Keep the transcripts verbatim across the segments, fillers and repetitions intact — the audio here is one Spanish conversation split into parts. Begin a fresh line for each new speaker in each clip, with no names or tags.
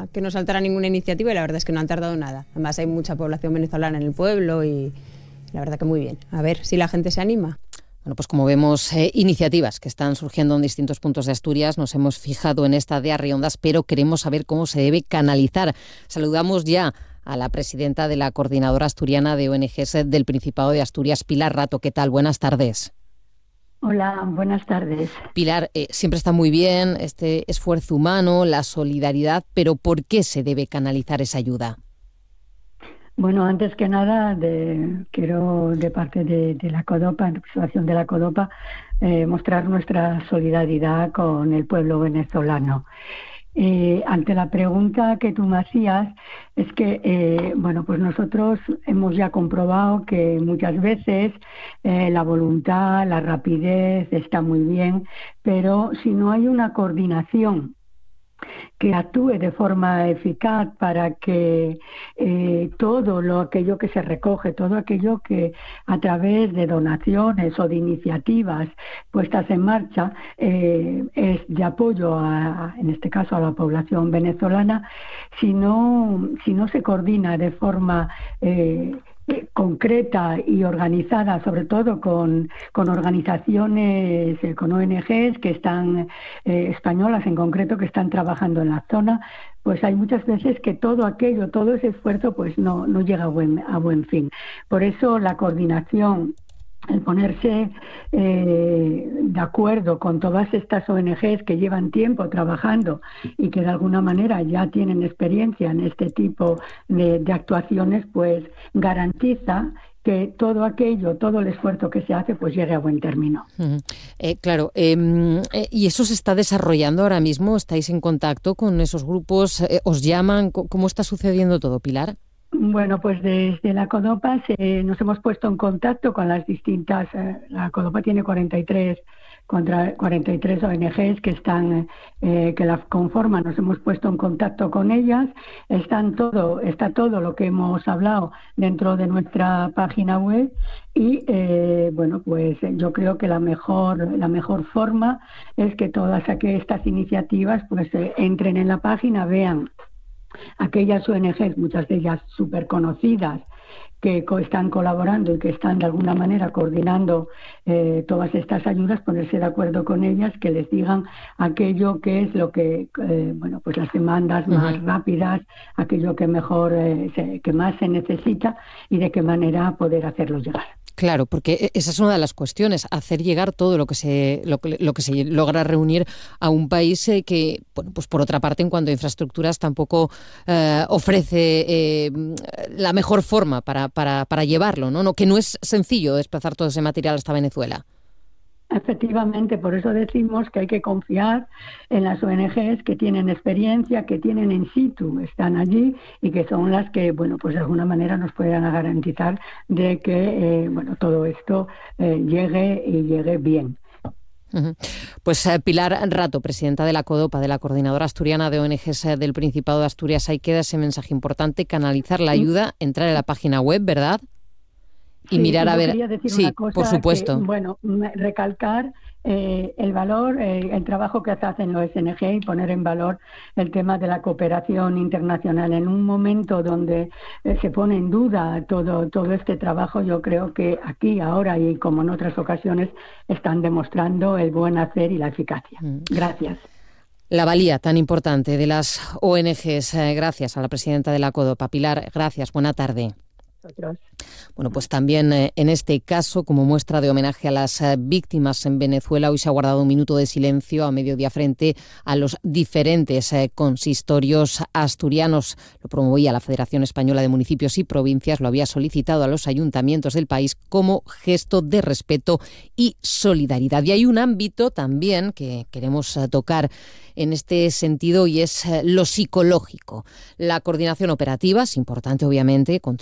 saltara que no saltara ninguna iniciativa, y la verdad es que no han tardado nada. Además hay mucha población venezolana en el pueblo y la verdad que muy bien. A ver si la gente se anima.
Bueno, pues como vemos, eh, iniciativas que están surgiendo en distintos puntos de Asturias. Nos hemos fijado en esta de Arriondas, pero queremos saber cómo se debe canalizar. Saludamos ya a la presidenta de la Coordinadora Asturiana de O N Ges del Principado de Asturias, Pilar Rato. ¿Qué tal? Buenas tardes.
Hola, buenas tardes.
Pilar, eh, siempre está muy bien este esfuerzo humano, la solidaridad, pero ¿por qué se debe canalizar esa ayuda?
Bueno, antes que nada, de, quiero de parte de, de la CODOPA, en representación de la CODOPA, eh, mostrar nuestra solidaridad con el pueblo venezolano. Eh, ante la pregunta que tú me hacías, es que, eh, bueno, pues nosotros hemos ya comprobado que muchas veces eh, la voluntad, la rapidez está muy bien, pero si no hay una coordinación que actúe de forma eficaz para que eh, todo lo aquello que se recoge, todo aquello que a través de donaciones o de iniciativas puestas en marcha eh, es de apoyo a, en este caso a la población venezolana, si no, si no se coordina de forma eh, concreta y organizada, sobre todo con, con organizaciones, eh, con O N Ges que están, eh, españolas en concreto, que están trabajando en la zona, pues hay muchas veces que todo aquello, todo ese esfuerzo pues no, no llega a buen, a buen fin. Por eso la coordinación, el ponerse eh, de acuerdo con todas estas O N Ges que llevan tiempo trabajando y que de alguna manera ya tienen experiencia en este tipo de, de actuaciones, pues garantiza que todo aquello, todo el esfuerzo que se hace, pues llegue a buen término.
Uh-huh. Eh, claro, eh, eh, ¿y eso se está desarrollando ahora mismo? ¿Estáis en contacto con esos grupos? Eh, ¿Os llaman? ¿Cómo está sucediendo todo, Pilar?
Bueno, pues desde la CODOPA se, nos hemos puesto en contacto con las distintas, eh, la CODOPA tiene cuarenta y tres, contra cuarenta y tres O N Ges que están, eh, que la conforman, nos hemos puesto en contacto con ellas, están todo, está todo lo que hemos hablado dentro de nuestra página web y eh, bueno, pues yo creo que la mejor, la mejor forma es que todas estas iniciativas pues eh, entren en la página, vean aquellas O N Ges, muchas de ellas súper conocidas, que co- están colaborando y que están de alguna manera coordinando eh, todas estas ayudas, ponerse de acuerdo con ellas, que les digan aquello que es lo que, eh, bueno, pues las demandas uh-huh. más rápidas, aquello que mejor, eh, se, que más se necesita y de qué manera poder hacerlo llegar.
Claro, porque esa es una de las cuestiones, hacer llegar todo lo que se lo que, lo que se logra reunir a un país eh, que, bueno, pues por otra parte, en cuanto a infraestructuras, tampoco eh, ofrece eh, la mejor forma para, para, para llevarlo, ¿no? ¿no? Que no es sencillo desplazar todo ese material hasta Venezuela.
Efectivamente, por eso decimos que hay que confiar en las O N Ges que tienen experiencia, que tienen in situ, están allí y que son las que, bueno, pues de alguna manera nos puedan garantizar de que, eh, bueno, todo esto eh, llegue y llegue bien.
Uh-huh. Pues eh, Pilar Rato, presidenta de la CODOPA, de la Coordinadora Asturiana de O N Ges eh, del Principado de Asturias, ahí queda ese mensaje importante, canalizar la ayuda, entrar en la página web, ¿verdad? Y
sí,
mirar a ver.
Sí, cosa
por supuesto.
Que, bueno, recalcar eh, el valor, eh, el trabajo que hacen los O N Ges y poner en valor el tema de la cooperación internacional. En un momento donde eh, se pone en duda todo, todo este trabajo, yo creo que aquí, ahora y como en otras ocasiones, están demostrando el buen hacer y la eficacia. Mm. Gracias.
La valía tan importante de las O N Ges. Eh, gracias a la presidenta de la CODOPA. Pilar, gracias. Buena tarde.
Otros.
Bueno, pues también eh, en este caso, como muestra de homenaje a las eh, víctimas en Venezuela, hoy se ha guardado un minuto de silencio a mediodía frente a los diferentes eh, consistorios asturianos. Lo promovía la Federación Española de Municipios y Provincias, lo había solicitado a los ayuntamientos del país como gesto de respeto y solidaridad. Y hay un ámbito también que queremos eh, tocar en este sentido y es eh, lo psicológico. La coordinación operativa es importante, obviamente, con todos los recursos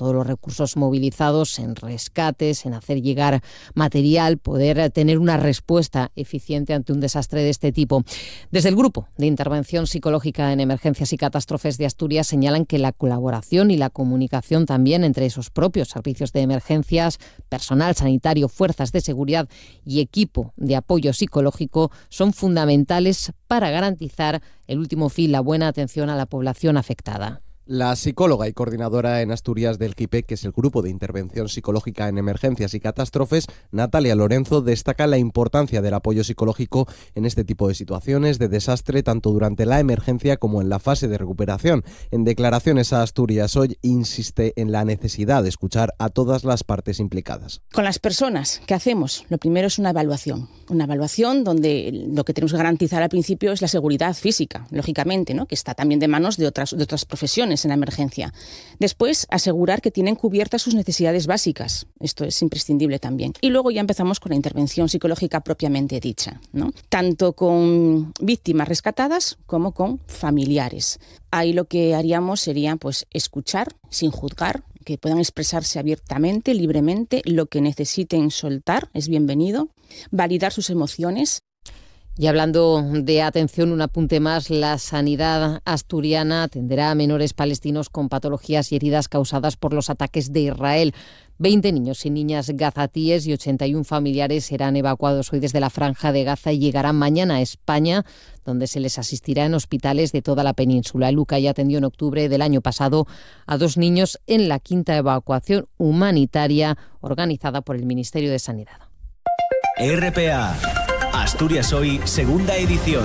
recursos movilizados en rescates, en hacer llegar material, poder tener una respuesta eficiente ante un desastre de este tipo. Desde el Grupo de Intervención Psicológica en Emergencias y Catástrofes de Asturias señalan que la colaboración y la comunicación también entre esos propios servicios de emergencias, personal sanitario, fuerzas de seguridad y equipo de apoyo psicológico son fundamentales para garantizar el último fin, la buena atención a la población afectada.
La psicóloga y coordinadora en Asturias del G I P E, que es el Grupo de Intervención Psicológica en Emergencias y Catástrofes, Natalia Lorenzo, destaca la importancia del apoyo psicológico en este tipo de situaciones de desastre, tanto durante la emergencia como en la fase de recuperación. En declaraciones a Asturias Hoy, insiste en la necesidad de escuchar a todas las partes implicadas.
Con las personas, ¿qué hacemos? Lo primero es una evaluación. Una evaluación donde lo que tenemos que garantizar al principio es la seguridad física, lógicamente, ¿no? Que está también de manos de otras, de otras profesiones en la emergencia. Después, asegurar que tienen cubiertas sus necesidades básicas. Esto es imprescindible también. Y luego ya empezamos con la intervención psicológica propiamente dicha, ¿no? Tanto con víctimas rescatadas como con familiares. Ahí lo que haríamos sería pues escuchar sin juzgar, que puedan expresarse abiertamente, libremente, lo que necesiten soltar es bienvenido, validar sus emociones.
Y hablando de atención, un apunte más, la sanidad asturiana atenderá a menores palestinos con patologías y heridas causadas por los ataques de Israel. veinte niños y niñas gazatíes y ochenta y uno familiares serán evacuados hoy desde la Franja de Gaza y llegarán mañana a España, donde se les asistirá en hospitales de toda la península. El U C A I atendió en octubre del año pasado a dos niños en la quinta evacuación humanitaria organizada por el Ministerio de Sanidad.
R P A, Asturias Hoy, segunda edición.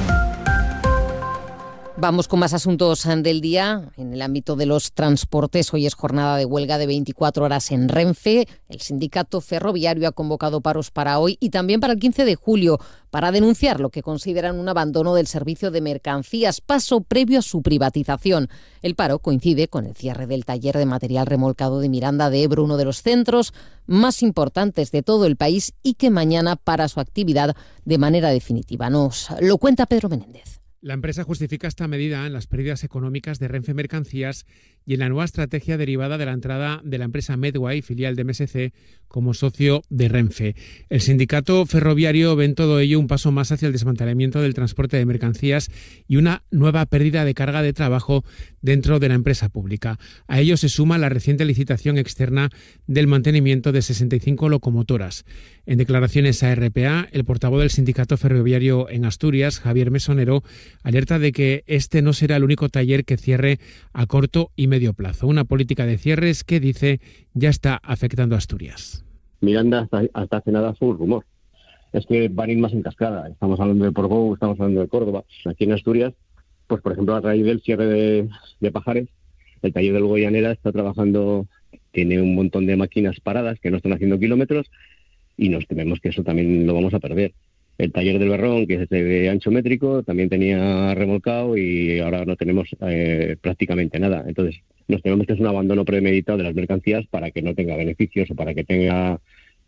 Vamos con más asuntos del día. En el ámbito de los transportes, hoy es jornada de huelga de veinticuatro horas en Renfe. El sindicato ferroviario ha convocado paros para hoy y también para el quince de julio para denunciar lo que consideran un abandono del servicio de mercancías, paso previo a su privatización. El paro coincide con el cierre del taller de material remolcado de Miranda de Ebro, uno de los centros más importantes de todo el país y que mañana para su actividad de manera definitiva. Nos lo cuenta Pedro Menéndez.
La empresa justifica esta medida en las pérdidas económicas de Renfe Mercancías y en la nueva estrategia derivada de la entrada de la empresa Medway, filial de M S C, como socio de Renfe. El sindicato ferroviario ve en todo ello un paso más hacia el desmantelamiento del transporte de mercancías y una nueva pérdida de carga de trabajo dentro de la empresa pública. A ello se suma la reciente licitación externa del mantenimiento de sesenta y cinco locomotoras. En declaraciones a R P A, el portavoz del sindicato ferroviario en Asturias, Javier Mesonero, alerta de que este no será el único taller que cierre a corto y medio plazo. Una política de cierres que, dice, ya está afectando a Asturias.
Miranda hasta, hasta hace nada fue un rumor. Es que van a ir más en cascada. Estamos hablando de Portbou, estamos hablando de Córdoba. Aquí en Asturias, pues por ejemplo, a raíz del cierre de, de Pajares, el taller del Goyanera está trabajando, tiene un montón de máquinas paradas que no están haciendo kilómetros y nos tememos que eso también lo vamos a perder. El taller del Berrón, que es de ancho métrico, también tenía remolcado y ahora no tenemos eh, prácticamente nada. Entonces, nos tememos que es un abandono premeditado de las mercancías para que no tenga beneficios o para que tenga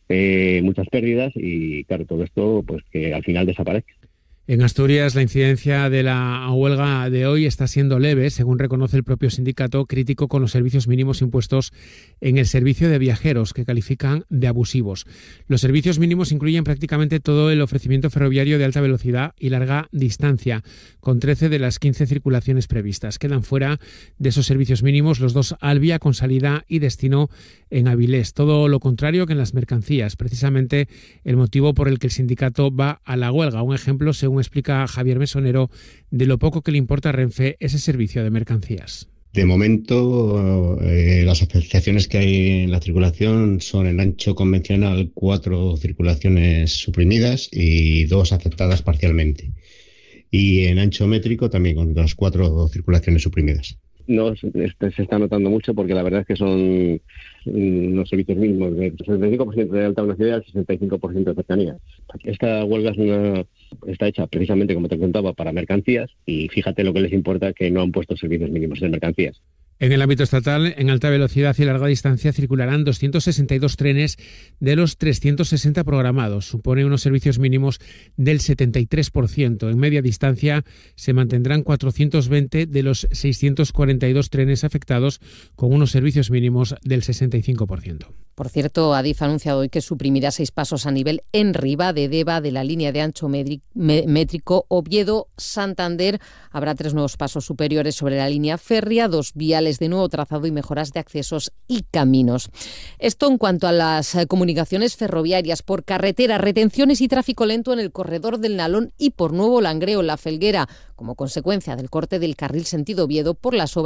eh, muchas pérdidas y, claro, todo esto pues que al final desaparezca.
En Asturias, la incidencia de la huelga de hoy está siendo leve, según reconoce el propio sindicato, crítico con los servicios mínimos impuestos en el servicio de viajeros, que califican de abusivos. Los servicios mínimos incluyen prácticamente todo el ofrecimiento ferroviario de alta velocidad y larga distancia, con trece de las quince circulaciones previstas. Quedan fuera de esos servicios mínimos los dos Albia, con salida y destino en Avilés. Todo lo contrario que en las mercancías, precisamente el motivo por el que el sindicato va a la huelga. Un ejemplo, según explica Javier Mesonero, de lo poco que le importa a Renfe ese servicio de mercancías.
De momento, eh, las asociaciones que hay en la circulación son en ancho convencional cuatro circulaciones suprimidas y dos aceptadas parcialmente. Y en ancho métrico también con las cuatro circulaciones suprimidas.
No se está notando mucho porque la verdad es que son unos servicios mínimos del sesenta y cinco por ciento de alta velocidad al sesenta y cinco por ciento de cercanía. Esta huelga es una, está hecha precisamente, como te contaba, para mercancías y fíjate lo que les importa que no han puesto servicios mínimos de mercancías.
En el ámbito estatal, en alta velocidad y larga distancia circularán doscientos sesenta y dos trenes de los trescientos sesenta programados. Supone unos servicios mínimos del setenta y tres por ciento. En media distancia se mantendrán cuatrocientos veinte de los seiscientos cuarenta y dos trenes afectados, con unos servicios mínimos del sesenta y cinco por ciento.
Por cierto, Adif ha anunciado hoy que suprimirá seis pasos a nivel en Riva de Deva de la línea de ancho métrico Oviedo-Santander. Habrá tres nuevos pasos superiores sobre la línea férrea, dos viales de nuevo trazado y mejoras de accesos y caminos. Esto en cuanto a las comunicaciones ferroviarias. Por carretera, retenciones y tráfico lento en el corredor del Nalón y por Nuevo Langreo, La Felguera, como consecuencia del corte del carril sentido Oviedo por las obras